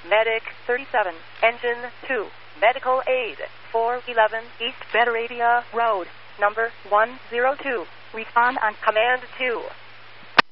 Medic 37, Engine 2, Medical Aid 411 East Betteravia Road, number 102. Respond on Command 2.